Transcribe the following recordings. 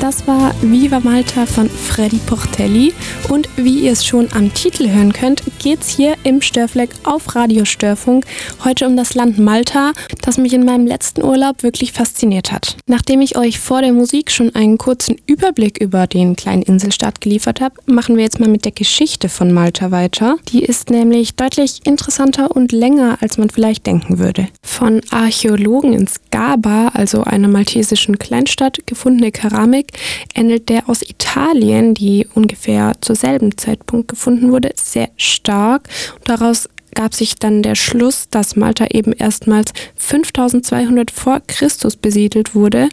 Das war Viva Malta von Freddy Portelli und wie ihr es schon am Titel hören könnt, geht's hier im Störfleck auf Radio Störfunk heute um das Land Malta, das mich in meinem letzten Urlaub wirklich fasziniert hat. Nachdem ich euch vor der Musik schon einen kurzen Überblick über den kleinen Inselstaat geliefert habe, machen wir jetzt mal mit der Geschichte von Malta weiter. Die ist nämlich deutlich interessanter und länger, als man vielleicht denken würde. Von Archäologen in Skaba, also einer maltesischen Kleinstadt, gefundene Keramik ähnelt der aus Italien, die ungefähr zur selben Zeitpunkt gefunden wurde, sehr stark. Und daraus gab sich dann der Schluss, dass Malta eben erstmals 5200 vor Christus besiedelt wurde.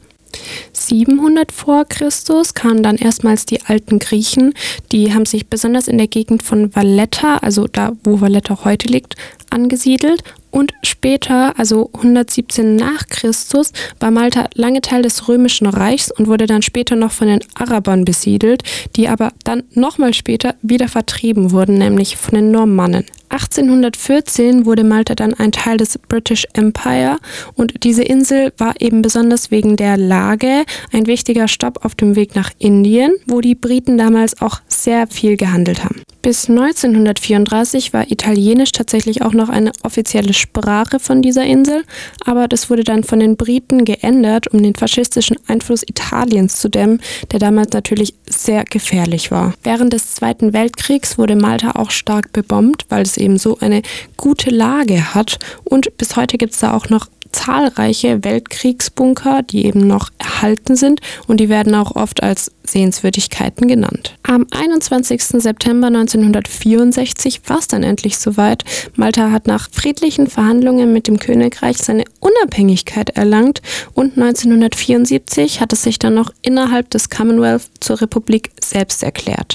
700 vor Christus kamen dann erstmals die alten Griechen. Die haben sich besonders in der Gegend von Valletta, also da, wo Valletta heute liegt, angesiedelt. Und später, also 117 nach Christus, war Malta lange Teil des Römischen Reichs und wurde dann später noch von den Arabern besiedelt, die aber dann nochmal später wieder vertrieben wurden, nämlich von den Normannen. 1814 wurde Malta dann ein Teil des British Empire und diese Insel war eben besonders wegen der Lage ein wichtiger Stopp auf dem Weg nach Indien, wo die Briten damals auch sehr viel gehandelt haben. Bis 1934 war Italienisch tatsächlich auch noch eine offizielle Sprache von dieser Insel, aber das wurde dann von den Briten geändert, um den faschistischen Einfluss Italiens zu dämmen, der damals natürlich sehr gefährlich war. Während des Zweiten Weltkriegs wurde Malta auch stark bebombt, weil es eben so eine gute Lage hat und bis heute gibt es da auch noch zahlreiche Weltkriegsbunker, die eben noch erhalten sind und die werden auch oft als Sehenswürdigkeiten genannt. Am 21. September 1964 war es dann endlich soweit. Malta hat nach friedlichen Verhandlungen mit dem Königreich seine Unabhängigkeit erlangt und 1974 hat es sich dann noch innerhalb des Commonwealth zur Republik selbst erklärt.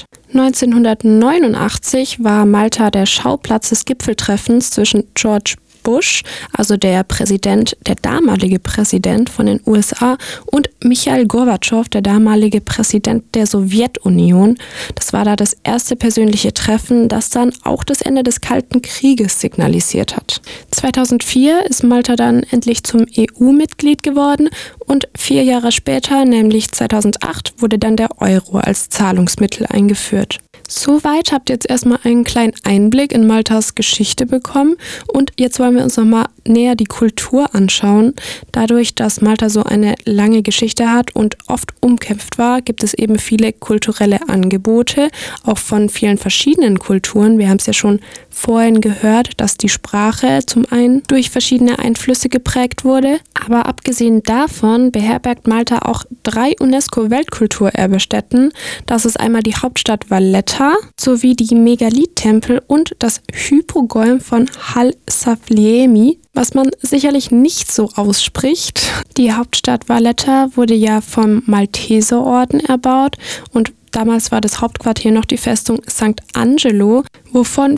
1989 war Malta der Schauplatz des Gipfeltreffens zwischen George Bush, also der damalige Präsident von den USA, und Michail Gorbatschow, der damalige Präsident der Sowjetunion. Das war da das erste persönliche Treffen, das dann auch das Ende des Kalten Krieges signalisiert hat. 2004 ist Malta dann endlich zum EU-Mitglied geworden und 4 Jahre später, nämlich 2008, wurde dann der Euro als Zahlungsmittel eingeführt. Soweit habt ihr jetzt erstmal einen kleinen Einblick in Maltas Geschichte bekommen und jetzt wollen wir uns nochmal näher die Kultur anschauen. Dadurch, dass Malta so eine lange Geschichte hat und oft umkämpft war, gibt es eben viele kulturelle Angebote, auch von vielen verschiedenen Kulturen. Wir haben es ja schon vorhin gehört, dass die Sprache zum einen durch verschiedene Einflüsse geprägt wurde, aber abgesehen davon beherbergt Malta auch 3 UNESCO-Weltkulturerbestätten. Das ist einmal die Hauptstadt Valletta sowie die Megalith-Tempel und das Hypogäum von Hal Saflieni, was man sicherlich nicht so ausspricht. Die Hauptstadt Valletta wurde ja vom Malteserorden erbaut und damals war das Hauptquartier noch die Festung St. Angelo, wovon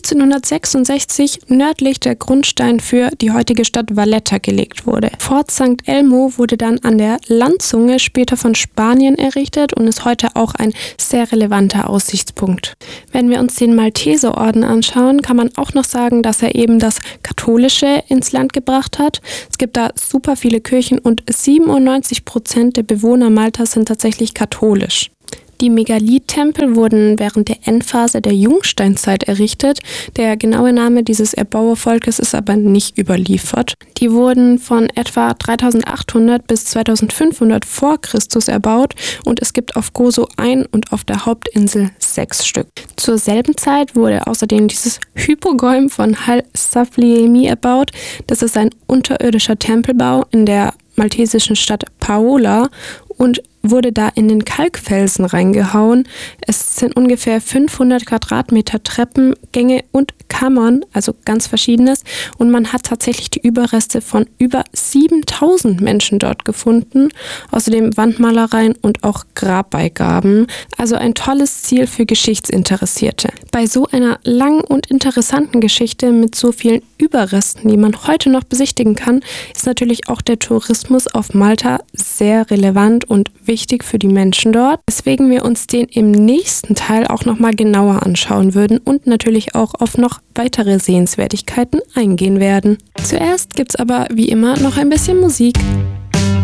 1566 nördlich der Grundstein für die heutige Stadt Valletta gelegt wurde. Fort St. Elmo wurde dann an der Landzunge später von Spanien errichtet und ist heute auch ein sehr relevanter Aussichtspunkt. Wenn wir uns den Malteserorden anschauen, kann man auch noch sagen, dass er eben das Katholische ins Land gebracht hat. Es gibt da super viele Kirchen und 97% der Bewohner Maltas sind tatsächlich katholisch. Die Megalith-Tempel wurden während der Endphase der Jungsteinzeit errichtet. Der genaue Name dieses Erbauervolkes ist aber nicht überliefert. Die wurden von etwa 3800 bis 2500 vor Christus erbaut und es gibt auf Gozo 1 und auf der Hauptinsel 6 Stück. Zur selben Zeit wurde außerdem dieses Hypogäum von Hal Saflieni erbaut. Das ist ein unterirdischer Tempelbau in der maltesischen Stadt Paola und wurde da in den Kalkfelsen reingehauen. Es sind ungefähr 500 Quadratmeter Treppen, Gänge und Kammern, also ganz Verschiedenes. Und man hat tatsächlich die Überreste von über 7000 Menschen dort gefunden. Außerdem Wandmalereien und auch Grabbeigaben. Also ein tolles Ziel für Geschichtsinteressierte. Bei so einer langen und interessanten Geschichte mit so vielen Überresten, die man heute noch besichtigen kann, ist natürlich auch der Tourismus auf Malta sehr relevant und wichtig für die Menschen dort, weswegen wir uns den im nächsten Teil auch nochmal genauer anschauen würden und natürlich auch auf noch weitere Sehenswertigkeiten eingehen werden. Zuerst gibt's aber wie immer noch ein bisschen Musik.